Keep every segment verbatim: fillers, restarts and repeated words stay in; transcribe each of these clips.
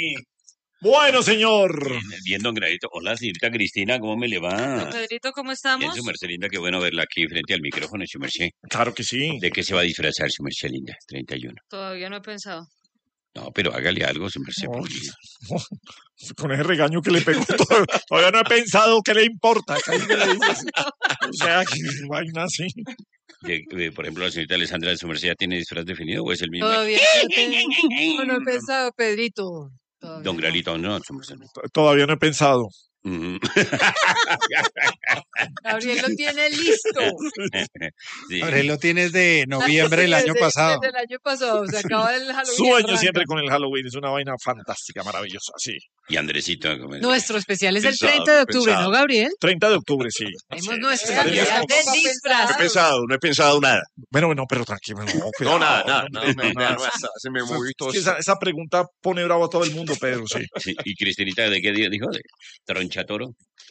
Bueno, señor. Bien, bien, don Gradito. Hola, señorita Cristina, ¿cómo me le va? Don Pedrito, ¿cómo estamos? Bien, su merced linda, qué bueno verla aquí frente al micrófono, su merced. Claro que sí. ¿De qué se va a disfrazar, su merced linda? treinta y uno. Todavía no he pensado. No, pero hágale algo, su merced. No, porque- no, con ese regaño que le pegó, todavía, todavía no he pensado qué le importa. Casi que le dices. O sea, que vaina así. de- eh, por ejemplo, la señorita Alessandra de su merced ya tiene disfraz definido o es el mismo. Todavía no, tengo- no he pensado, Pedrito. Todavía Don no. Gradito, no, su merced. no. Todavía no he pensado. Ujú. Gabriel lo tiene listo. Sí. Gabriel lo tienes de noviembre del año Desde- pasado. Desde el año pasado, se acaba el Halloween. Sueño arranca. siempre con el Halloween. Es una vaina fantástica, maravillosa. Sí. Y Andresito, ¿cómo es? Nuestro especial es el Pensado, treinta de octubre, pensado. ¿no, Gabriel? treinta de octubre, sí. Tenemos Sí. nuestro Estaremos especial con- de No he disfraz. pensado, no he pensado nada. Bueno, bueno, pero tranquilo. No, No, cuidado, nada, nada. no, No, no, me- nada. no, hasta se me movió y todo Es que eso. esa, esa pregunta pone bravo a todo el mundo, Pedro, sí. Sí, y Cristinita, ¿de qué día dijo? ¿De tronchatoro?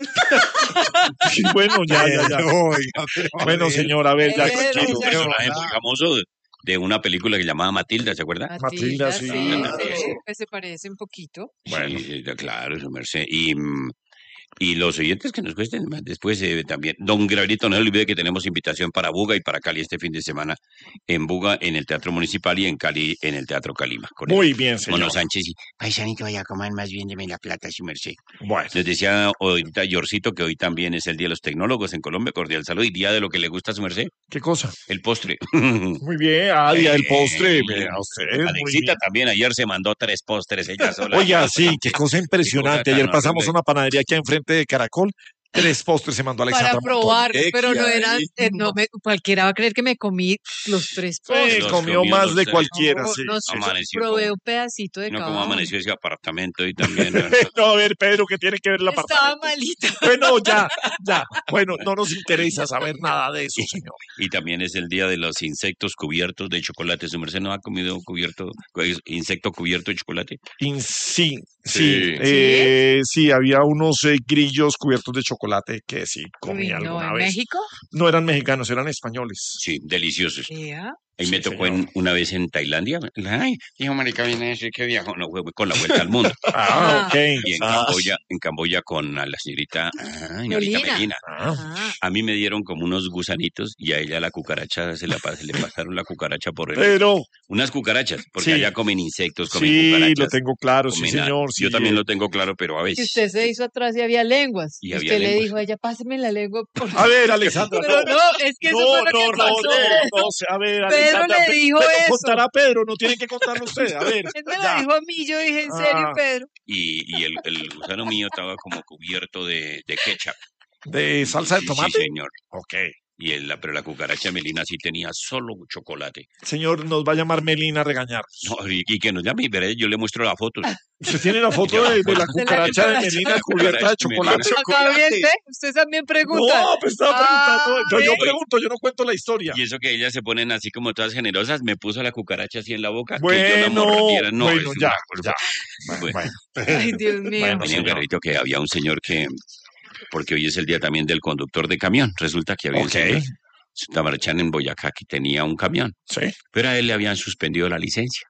Sí, bueno, ya, ya, ya. Oiga, pero Bueno, Gabriel, señor, a ver, ya Pero, tranquilo. Un ya- personaje hola. muy famoso de, de una película que llamaba Matilda, ¿se acuerda? Matilda, sí. sí, Ah, sí, que se parece un poquito. Bueno. Sí, sí, claro, su merced. Y, mm, y los oyentes que nos cuesten más después eh, también. Don Gabrielito, no se olvide que tenemos invitación para Buga y para Cali este fin de semana. En Buga, en el Teatro Municipal y en Cali, en el Teatro Calima. Con el Muy bien, señor. Mono Sánchez y paisanito, vaya a comer más bien, deme la plata, su merced. Bueno. Les decía ahorita Yorcito que hoy también es el Día de los Tecnólogos en Colombia. Cordial salud y día de lo que le gusta a su merced, ¿Qué cosa? el postre. Muy bien. Ah, día del postre. Eh, Vea usted. Muy Alexita bien. también ayer se mandó tres postres ella sola. Oiga, sí, qué cosa impresionante. tan Ayer pasamos horrible. una panadería aquí enfrente de Caracol. Tres postres se mandó Para Alexandra Montoya. probar, ¿Qué pero no hay? eran, eh, no me, cualquiera va a creer que me comí los tres Sí, postres. Los comió comió más los de tres. cualquiera, No, sí. no sé, Amaneció probé como- un pedacito de No, cada como uno. amaneció ese apartamento y también. ¿no? No, a ver, Pedro, que tiene que ver el Estaba apartamento. malita. Bueno, ya, ya. Bueno, no nos interesa saber nada de eso, señor. Y también es el día de los insectos cubiertos de chocolate. ¿Su merced no ha comido cubierto, insecto cubierto de chocolate? In- sí, sí, Sí. eh, sí, había unos eh, grillos cubiertos de chocolate que sí comí Uy, no, alguna ¿en vez. México? No eran mexicanos, eran españoles. Sí, deliciosos. Yeah. Ahí me Sí, tocó señor. en- una vez en Tailandia. Ay, dijo marica, viene a decir que viajó. No, fue con la vuelta al mundo. Ah, ok. Y en Ah. Camboya, en Camboya con a la señorita, ah, señorita Melina. Melina. Ah, Ah, A mí me dieron como unos gusanitos y a ella la cucaracha, se, la, pa- se le pasaron la cucaracha por el... pero Unas cucarachas, porque Sí. allá comen insectos, comen sí, cucarachas. lo tengo claro, sí, comen a- señor. Sí, Yo también eh, lo tengo claro, pero a que veces... usted se hizo atrás y había lenguas. Y Y había usted le lenguas. dijo a ella, páseme la lengua. Por... A ver, Alexandra. Pero no, es que eso no, fue lo no, que no, pasó. no, no, sé, a ver, Pedro Alexandra, le Pe- dijo Pedro, eso. contará Pedro, no tiene que contarlo usted, a ver. Él me ya. lo dijo a mí, yo dije, ¿en serio, Ah. Pedro? Y, y el, el gusano mío estaba como cubierto de, de ketchup. ¿De salsa de Sí, tomate? Sí, señor. Ok. Y el, pero la cucaracha Melina sí tenía solo chocolate. Señor, nos va a llamar Melina a regañar. No, y, y que nos llame y veré, yo le muestro la foto. ¿Usted tiene la foto de, de la cucaracha de Melina cubierta de chocolate? Acá bien, ¿ve? Usted también pregunta. No, pues estaba Ah, preguntando. Yo, yo ¿ve? pregunto, yo no cuento la historia. Y eso que ellas se ponen así como todas generosas, me puso la cucaracha así en la boca. que yo la Bueno, mordiera. No, bueno, es ya, una- ya. Bueno, Bueno, Ay, Dios mío. Bueno, tenía un señor. garrito que había un señor que, porque hoy es el día también del conductor de camión, resulta que había un ok. señor, Tamarachán en Boyacá, que tenía un camión, Sí. pero a él le habían suspendido la licencia.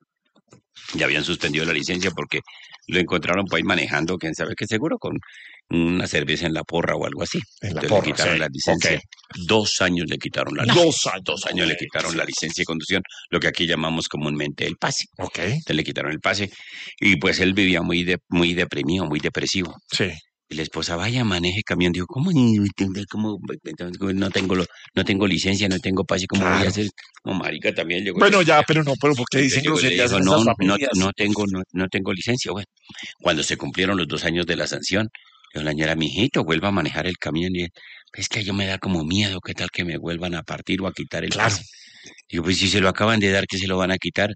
Le habían suspendido la licencia porque lo encontraron por ahí manejando, quién sabe qué seguro, con una cerveza en la porra o algo así. En la Entonces porra, le quitaron sí. la licencia. Ok. Dos años le quitaron la licencia. Dos años. Dos años le quitaron la licencia de conducción, lo que aquí llamamos comúnmente el pase. Ok. Entonces le quitaron el pase y pues él vivía muy de, muy deprimido, muy depresivo. Sí. Y la esposa, vaya, maneje camión. Dijo, ¿cómo? ¿Cómo? No tengo, lo- no tengo licencia, no tengo pase, ¿cómo voy a Claro. hacer? Como marica también llegó. Bueno, ya, pero no, pero ¿por qué Entonces dicen llegó y le groserías dijo, en no, esas no, familias? no tengo, no, no tengo licencia. Bueno, cuando se cumplieron los dos años de la sanción, dijo la señora, mijito, vuelva a manejar el camión. Y él, es que yo me da como miedo, ¿qué tal que me vuelvan a partir o a quitar el Claro. pase? Digo, pues si se lo acaban de dar, que se lo van a quitar.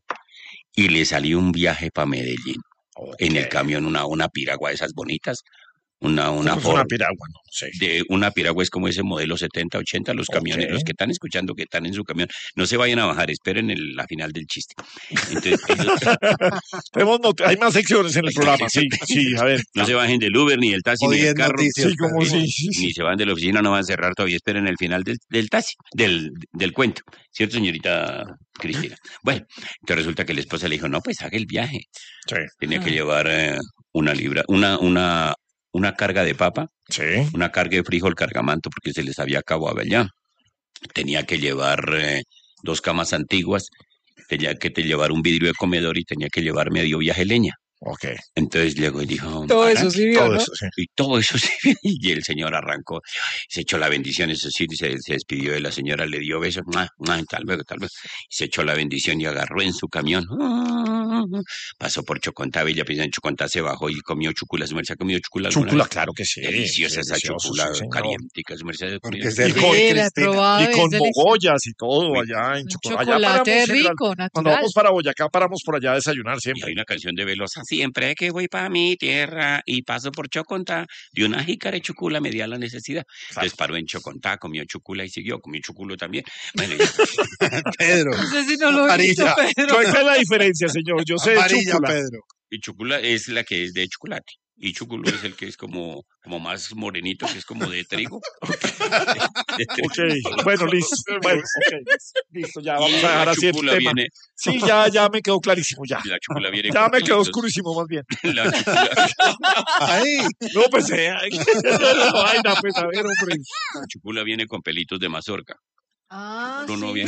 Y le salió un viaje para Medellín. En el Ok. camión, una, una piragua de esas bonitas. Una, una ¿Cómo es Ford. una piragua? No sé. De una piragua es como ese modelo setenta, ochenta, los camiones, Ok. los que están escuchando que están en su camión, no se vayan a bajar, esperen el, la final del chiste. Entonces, ellos Tenemos not- Hay más secciones en el programa, sí, sí, a ver. no se bajen del Uber, ni del taxi, O ni del diez carro, noticias. Sí, como pero- sí, sí, sí. ni se van de la oficina, no van a cerrar todavía, esperen el final del, del taxi, del, del cuento. ¿Cierto, señorita Cristina? Bueno, entonces resulta que la esposa le dijo, no, pues haga el viaje. Sí, Tenía que llevar eh, una libra, una, una, una carga de papa, sí. una carga de frijol cargamanto, porque se les había acabado allá. Tenía que llevar eh, dos camas antiguas, tenía que te llevar un vidrio de comedor y tenía que llevar medio viaje leña. Ok. Entonces llegó y dijo, Todo "Para". eso sí vio, Todo ¿no? eso, sí. Y todo eso sí, y el señor arrancó, se echó la bendición, eso sí, se, se despidió de la señora, le dio besos, "Mua, mua, tal vez, tal vez", se echó la bendición y agarró en su camión, pasó por Chocontá, Bella Pisa, en Chocontá se bajó y comió chúcula, su merced ha comido chúcula alguna Chúcula, vez? claro que sí. Deliciosa esa Delicioso, chúcula, sí, señor. calientica, su merced ha Porque comido es chúcula. de Y con- Sí, la he Cristina. probado, Y es con delicioso. mogollas y todo Uy, allá en Un Chocolate. Allá chocolate paramos general- rico, Cuando natural. vamos para Boyacá, paramos por allá a desayunar Y siempre. hay una canción de Velosa, siempre que voy para mi tierra y paso por Chocontá, de una jícara de chucula me di a la necesidad. Entonces paró en Chocontá, comió chucula y siguió, comió chuculo también. Bueno, y, Pedro. No sé si no lo he visto, Amarilla. Pedro. ¿Cuál es la diferencia, señor? Yo sé de Amarilla, chúcula. Pedro. y chucula es la que es de chocolate. Y chuculo es el que es como, como más morenito, que es como de trigo. De trigo. Ok, bueno, listo. Bueno, ok, listo, ya Y vamos a dejar la así el chúcula tema. viene, Sí, ya, ya me quedó clarísimo, ya. la chúcula viene Ya con me quedó pelitos. oscurísimo más bien. La chúcula, Ay, No, pues, eh, ay, vaina, pues, a ver, hombre. la chúcula viene con pelitos de mazorca. Ah, Chuculo no sí. viene.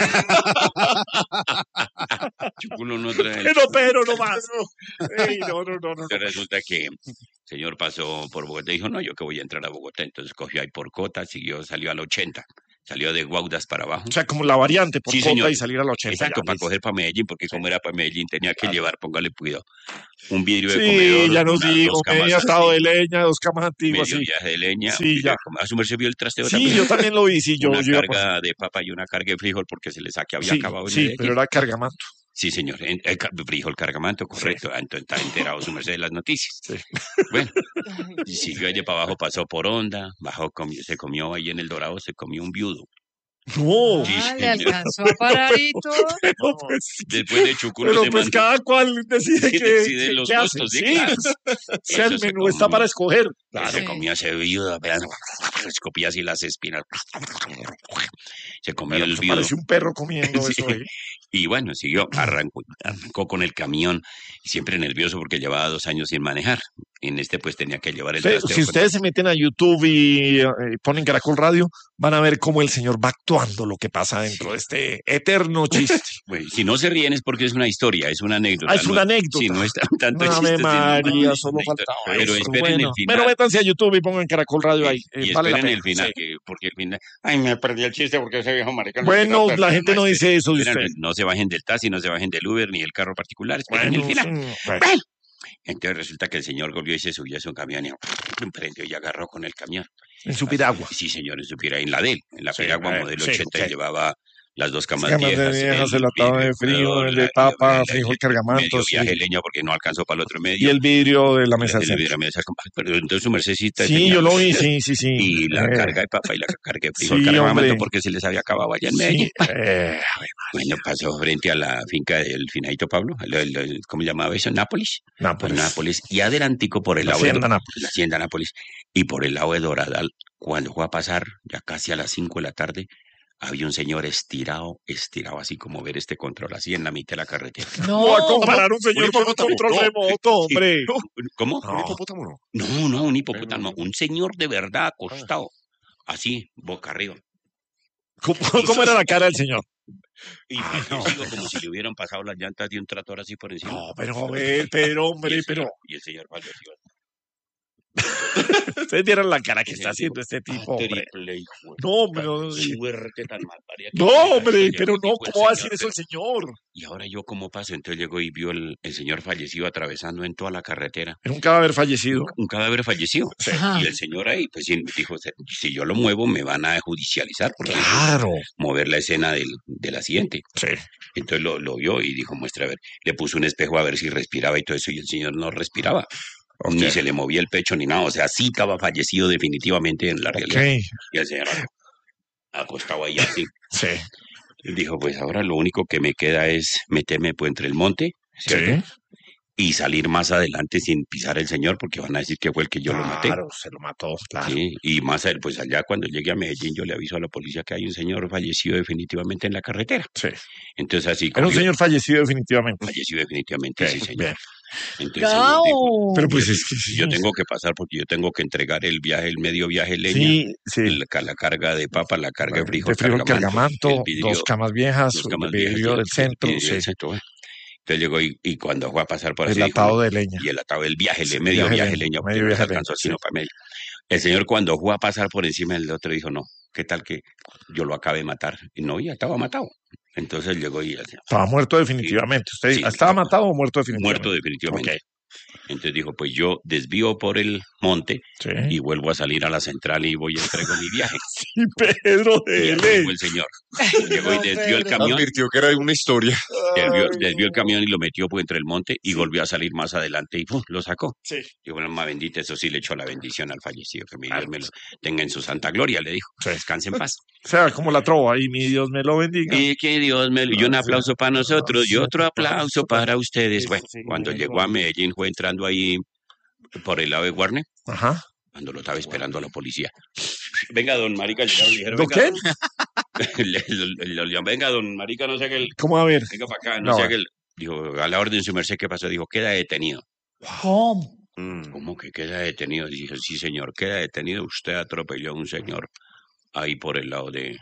Chuculo no trae. Pero, pero, no más. Ey, no, no, no, no. Entonces resulta que el señor pasó por Bogotá y dijo, no, yo que voy a entrar a Bogotá. Entonces cogió ahí por Cota, siguió, salió al ochenta. Salió de Guaudas para abajo. O sea, como la variante por Sí, Cota señor. y salir a la ochenta. Exacto, ya, para listo. coger para Medellín, porque como era para Medellín tenía que Claro. llevar, póngale cuidado, un vidrio de Sí, comedor, ya nos unas digo, dos camas medio atado de antiguas, leña, dos camas antiguas, medio sí. viaje de leña, Sí, un vidrio ya. de comedor. ¿A su merced vio el trasteo Sí, también? yo también lo vi, sí, yo, Una yo iba por- carga de papa y una carga de frijol porque se les que había Sí, acabado en sí, Medellín. pero era cargamanto. Sí, señor. En, el ca- frijol cargamanto, correcto. Ah, entonces está enterado su merced de las noticias. Sí. Bueno, y siguió ahí de para abajo, pasó por Honda, bajó, comió- se comió ahí en el Dorado, se comió un viudo. No, Sí, Ah, le señor. alcanzó a parar y todo. pero pues, sí. Después de Chuculo Pero se pues mandó. cada cual decide Sí, qué, decide qué- los qué hace. gustos, sí, Sí, claro. o sea, el Eso se menú está comió. para escoger. Él Claro. se Sí. comió ese viudo, apenas escopía así las espinas. Se comió Pero el eso viudo. parece un perro comiendo Sí. eso ahí. Y bueno, siguió, arrancó, arrancó con el camión, siempre nervioso porque llevaba dos años sin manejar. En este pues tenía que llevar el Usted- trasteo. si con- ustedes se meten a YouTube y eh, ponen Caracol Radio, van a ver cómo el señor va actuando lo que pasa dentro de este eterno chiste. Bueno, si no se ríen es porque es una historia, es una anécdota. Ah, es no- una anécdota. Sí, no es tan- tanto chiste, Ave sino María, más solo una historia. faltaba Pero eso. esperen Bueno, el final. pero métanse a YouTube y pongan Caracol Radio ahí. eh, y vale la esperen pena. el final, Sí. que- porque el final... Ay, me perdí el chiste porque ese viejo marica... Bueno, la gente no dice eso de Esperen, usted. no se bajen del taxi, no se bajen del Uber ni del carro particular, esperen Bueno, el final. sí, bueno. Bueno, entonces resulta que el señor volvió y se subió a su camión y prendió y agarró con el camión. En su piragua. Sí, señor, en su piragua, en la de él, en la Sí, piragua eh, modelo sí, ochenta y ok. llevaba las dos camas, Camas de viejas, viejas, el atado vidrio de frío, comedor, el la- de papa, la- frijol medio cargamanto, sí. viaje leña porque no alcanzó para el otro medio. Y el vidrio de la mesa El del vidrio centro. de la mesa, pero entonces su mercedcita Sí, tenía- yo lo vi, sí, sí, sí. Y la Eh, carga de papa y la carga de frijol Sí, cargamanto hombre. porque se les había acabado allá en sí, Medellín. eh, Bueno, pasó frente a la finca del finadito Pablo, el- el- el- ¿cómo llamaba eso? Nápoles. Nápoles. Nápoles. Y adelantico por el La lado de hacienda Nápoles. la hacienda Nápoles. Y por el lado de Doradal, cuando fue a pasar, ya casi a las cinco de la tarde, había un señor estirado, estirado así como ver este control, así en la mitad de la carretera. No va a No, comparar un señor un con un hipopótamo, control no. remoto, hombre. ¿Cómo? No. ¿Un hipopótamo no? No, no, un hipopótamo, un señor de verdad acostado, así, boca arriba. ¿Cómo, cómo era la cara del señor? Y yo sigo como si le hubieran pasado las llantas de un tractor así por encima. No, pero, a ver, pero, Y hombre, el pero. señor- Y el señor Pablo así, Ustedes vieron la cara que Ese está tipo, haciendo este tipo, hombre. triple, hijo de No, hombre, puta, no, sí. suerte tan mal parida que No, tiene, hombre, entonces pero llegó y no, dijo el ¿cómo va a señor, decir eso el señor? Y ahora yo cómo paso, entonces llegó y vio el, el señor fallecido atravesando en toda la carretera. Era un cadáver fallecido. Un cadáver fallecido. Ajá. Y el señor ahí, pues sí, dijo, si yo lo muevo me van a judicializar porque Claro. mover la escena del, del accidente. Sí. Entonces lo, lo vio y dijo, muestra a ver, le puso un espejo a ver si respiraba y todo eso y el señor no respiraba. Ok. Ni se le movía el pecho ni nada. O sea, sí estaba fallecido definitivamente en la realidad. Ok. Y el señor acostado ahí así. Sí. Y dijo, pues ahora lo único que me queda es meterme pues, entre el monte, ¿cierto? Sí. Y salir más adelante sin pisar el señor, porque van a decir que fue el que yo lo maté. Claro, se lo mató, claro. Sí, y más a- pues allá cuando llegue a Medellín yo le aviso a la policía que hay un señor fallecido definitivamente en la carretera. Sí. Entonces así Era un cogió- señor fallecido definitivamente. fallecido definitivamente, Ok, sí señor. bien. Entonces el señor dijo, Pero pues yo, es que sí. yo tengo que pasar porque yo tengo que entregar el viaje, el medio viaje leña, Sí, sí. el- la, la carga de papa, la carga de frijol, De frijol cargamanto, el vidrio, dos camas viejas, dos el camas viejas y vidrio el- del centro, el vidrio sí. del centro, bueno. Entonces llegó y, y cuando fue a pasar por así El dijo, atado no, de leña. y el atado del viaje, Sí, el medio viaje viaje leña, leña, porque medio no les viaje alcanzó leña, sino sí. para medio. El señor cuando fue a pasar por encima del otro dijo, no, ¿qué tal que yo lo acabe de matar? Y no, ya estaba matado. Entonces llegó y decía, Estaba muerto definitivamente. ¿Usted Sí, estaba sí. matado o muerto definitivamente? muerto definitivamente. Ok. Entonces dijo, pues yo desvío por el monte Sí. y vuelvo a salir a la central y voy y entrego mi viaje. Y Pedro Y de ya ley. llegó el señor. Llegó y No, desvió el Pedro. camión, Advirtió que era una historia. desvió, Ay, desvió el no. camión y lo metió pues, entre el monte y volvió a salir más adelante y ¡pum! Lo sacó. Sí. Y bueno, alma bendita, eso sí le echó la bendición al fallecido, que mi Claro. Dios me lo tenga en su santa gloria, le dijo. Sí. Descanse en paz. O sea, como la trova ahí, mi Dios me lo bendiga. Y que Dios me lo... Y un Ah, aplauso para nosotros y sí, otro aplauso aplauso para- para ustedes. Sí, Bueno, sí, cuando bien, llegó a bien. Medellín fue entrando ahí por el lado de Guarne, Ajá. cuando lo estaba esperando a la policía. Venga, don Marica, llegaron y dijeron, ¿Don venga, qué? don- le- le- le- le- venga, don Marica, no sé qué, el- ¿Cómo a ver? venga para acá, no, No, sé bueno. qué, el- dijo, a la orden su merced, ¿qué pasó? Dijo, queda detenido. ¿Cómo? Mm. ¿Cómo que queda detenido? Dije, sí, señor, queda detenido. Usted atropelló a un señor ahí por el lado de,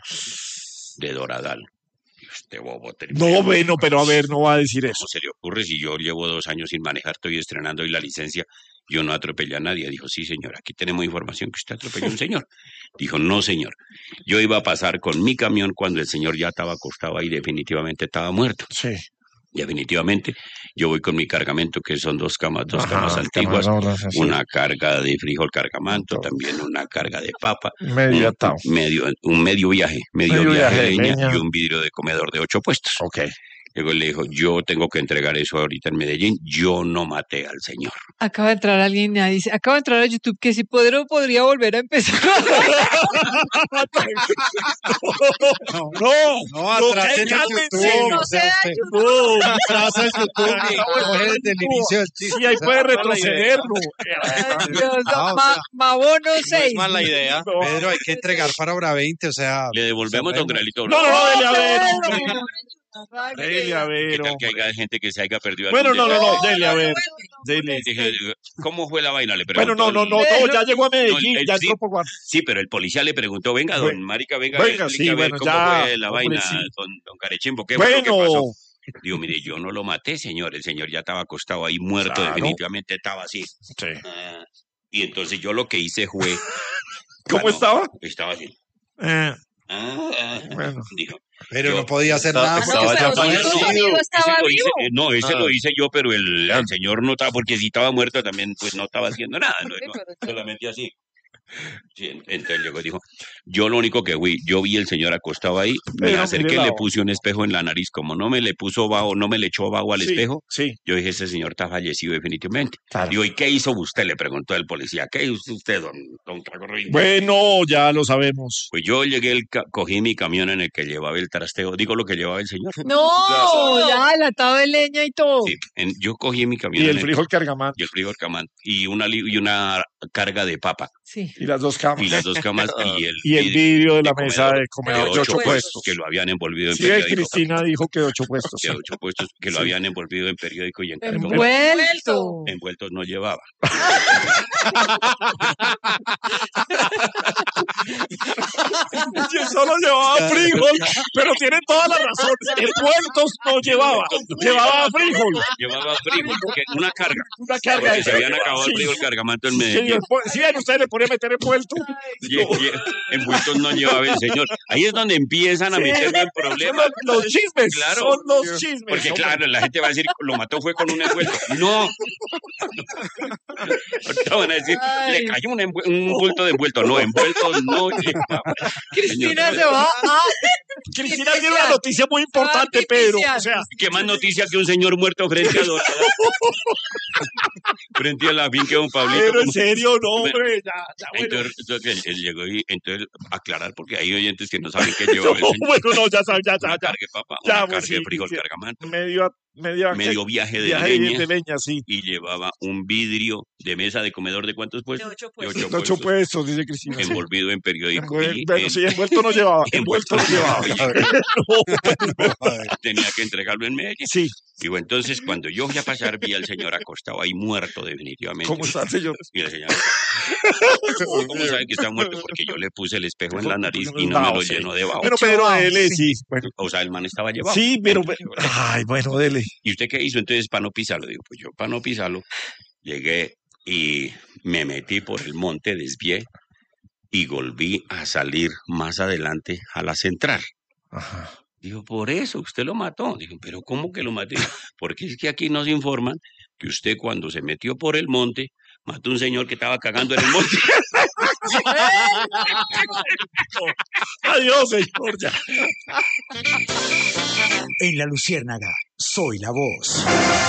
de Doradal. Y usted, bobo, tremendo. No, bueno, pero a ver, no va a decir eso. ¿Cómo se le ocurre si yo llevo dos años sin manejar, estoy estrenando hoy la licencia, yo no atropellé a nadie? Dijo, sí, señor, aquí tenemos información que usted atropelló a un señor. Dijo, no, señor, yo iba a pasar con mi camión cuando el señor ya estaba acostado ahí, definitivamente estaba muerto. Sí. Definitivamente, yo voy con mi cargamento, que son dos camas, dos Ajá, camas antiguas, camarones, sí. una carga de frijol cargamanto, Todo. también una carga de papa, Medio un, atado. medio, un medio viaje, medio, Medio viaje, viaje de de leña, leña. y un vidrio de comedor de ocho puestos. Ok. Luego le dijo, yo tengo que entregar eso ahorita en Medellín, yo no maté al señor. Acaba de entrar alguien y dice, acaba de entrar a YouTube que si Pedro podría volver a empezar. No, No, no, atrás ¿qué? en el Cálmense. YouTube. No o sea, sea usted no. atrás en YouTube y Ah, coge bueno, desde el no. inicio del chiste. Sí, ahí o sea, puede no es mala idea. retrocederlo. Ay, Dios, Ah, o ma- sea, Mabono No es seis. mala idea. No. Pedro, hay que entregar para hora veinte, o sea. Le devolvemos, don cerremos. Grelito. No, no, no, dele a ver. Pedro. Dele a ¿Qué ver. tal que hombre. haya gente que se haya perdido? Bueno, algún no, no, detalle? no, dele a ver. Dele. Dije, ¿cómo fue la vaina? Le Bueno, preguntó no, no, el- no, no, ya llegó a Medellín, No, el- ya sí. entró por Guardia. Sí, pero el policía le preguntó, venga, don Bueno, Marica, venga, venga, explique sí, a ver bueno, cómo ya, fue la hombre, vaina, sí. don, don Carechimbo, ¿qué fue lo que Bueno, pasó? Digo, mire, yo no lo maté, señor, el señor ya estaba acostado ahí muerto, Claro. definitivamente estaba así. sí. Ah, y entonces yo lo que hice fue... ¿Cómo bueno, estaba? Estaba así. Eh, Ah, ah, Bueno. dijo. Pero Yo- no podía hacer Estaba- nada. estaba porque ya estaba fallecido. fallecido. amigo estaba Ese lo hice- vivo. eh, no, ese Ah. lo hice yo, pero el, el señor no estaba, porque si estaba muerto también, pues no estaba haciendo nada, no, Sí, no, pero- solamente así. Sí, en- entonces llegó y dijo, yo lo único que vi, yo vi el señor acostado ahí, me Pero acerqué, mire la le hoja. puse un espejo en la nariz, como no me le puso vaho, no me le echó vaho al sí, espejo, Sí, yo dije, ese señor está fallecido definitivamente. claro. Digo, ¿y qué hizo usted? Le preguntó el policía, ¿qué hizo usted, don, don Tragorrín? Bueno, ya lo sabemos. Pues yo llegué, el ca- cogí mi camión en el que llevaba el trasteo, digo lo que llevaba el señor. No, ya, el atado de leña y todo. Sí, en- yo cogí mi camión Y en el el- frijol cargamán. y el frijol camán y una li- y una carga de papa Sí. Y las dos camas. y las dos camas y el, Y el vidrio de la de mesa de de comedor de ocho ocho puestos puestos. que lo habían envolvido en Sí, ve, periódico, Cristina dijo que de ocho puestos. de ocho puestos que lo Sí. habían envolvido en periódico y en cartón. Envuelto. Envueltos no llevaba. Yo solo llevaba frijol, pero tiene toda la razón. Envueltos no llevaba. Llevaba frijol. Llevaba frijol, porque una carga. Una carga Porque de se habían acabado Sí. el frijol cargamanto en Sí, Medellín. después- si ven, ustedes le ponen a meter envuelto. Y, y envueltos no llevaba el señor. Ahí es donde empiezan a Sí. meterme en Son problemas. los, los chismes. Claro. Son los chismes. Porque hombre. claro, la gente va a decir, lo mató fue con un envuelto. No. Ahorita van a decir, Ay. le cayó un, envu- un bulto de envuelto. No, envueltos no llevaba. Cristina Señor, se va a... Cristina tiene una noticia muy importante, Pedro. O sea, ¿qué más noticia que un señor muerto frente a Dorada? frente a la finca de don Pablito. Pero en como- serio, no, hombre, ya, ya, bueno. Entonces, entonces él, él llegó y entonces aclarar porque hay oyentes que no saben qué llevaba el No, señor. bueno, no, ya sabes, ya, ya, Una ya. carga de papa, Ya, una pues, carga de sí, frijol sí. cargamento, Medio, medio, medio viaje de viaje leña de leña, sí. y llevaba un vidrio de mesa de comedor de cuántos puestos? De ocho De puestos. ocho De ocho puestos, puestos, dice Cristina. sí. envolvido en periódico. Envuel- y bueno, en- sí, envuelto no llevaba. envuelto Envuelto no llevaba. tenía que entregarlo en Medellín. Sí, Digo, entonces, cuando yo fui a pasar, vi al señor acostado ahí muerto definitivamente. ¿cómo está el señor? Y el señor, ¿cómo sabe que está muerto? Porque yo le puse el espejo en la nariz y no me No, lo sí. llenó de vaho. Bueno, pero dele, sí. Bueno, O sea, el man estaba llevado. sí, pero. Entonces, Ay, bueno, dele. ¿y usted qué hizo entonces para no pisarlo? Digo, pues yo para no pisarlo, llegué y me metí por el monte, desvié y volví a salir más adelante a la central. Ajá. Dijo, por eso, usted lo mató. Dijo, pero ¿cómo que lo maté? Porque es que aquí nos informan que usted cuando se metió por el monte, mató a un señor que estaba cagando en el monte. Adiós, señor, ya. En La Luciérnaga, soy la voz.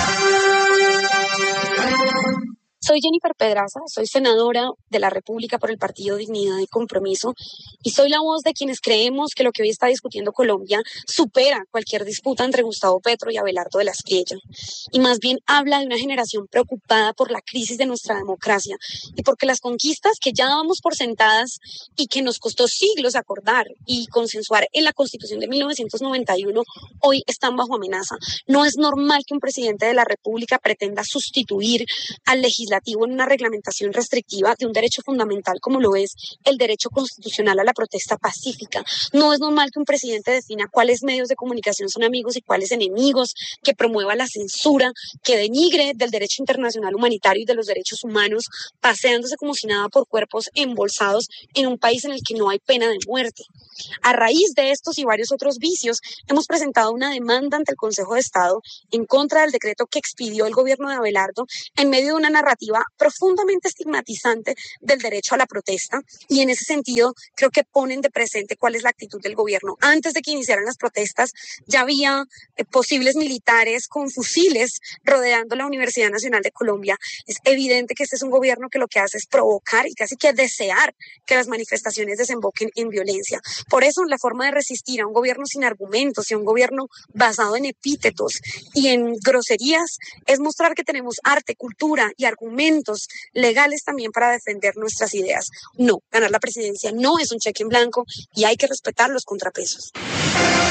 Soy Jennifer Pedraza, soy senadora de la República por el Partido Dignidad y Compromiso y soy la voz de quienes creemos que lo que hoy está discutiendo Colombia supera cualquier disputa entre Gustavo Petro y Abelardo de la Espriella y más bien habla de una generación preocupada por la crisis de nuestra democracia y porque las conquistas que ya dábamos por sentadas y que nos costó siglos acordar y consensuar en la Constitución de mil novecientos noventa y uno hoy están bajo amenaza. No es normal que un presidente de la República pretenda sustituir al legislador en una reglamentación restrictiva de un derecho fundamental como lo es el derecho constitucional a la protesta pacífica. No es normal que un presidente defina cuáles medios de comunicación son amigos y cuáles enemigos, que promueva la censura, que denigre del derecho internacional humanitario y de los derechos humanos, paseándose como si nada por cuerpos embolsados en un país en el que no hay pena de muerte. A raíz de estos y varios otros vicios, hemos presentado una demanda ante el Consejo de Estado en contra del decreto que expidió el gobierno de Abelardo en medio de una narrativa profundamente estigmatizante del derecho a la protesta y en ese sentido creo que ponen de presente cuál es la actitud del gobierno. Antes de que iniciaran las protestas ya había eh, posibles militares con fusiles rodeando la Universidad Nacional de Colombia. Es evidente que este es un gobierno que lo que hace es provocar y casi que desear que las manifestaciones desemboquen en violencia. Por eso la forma de resistir a un gobierno sin argumentos y a un gobierno basado en epítetos y en groserías es mostrar que tenemos arte, cultura y argumentos legales también para defender nuestras ideas. No, ganar la presidencia no es un cheque en blanco y hay que respetar los contrapesos.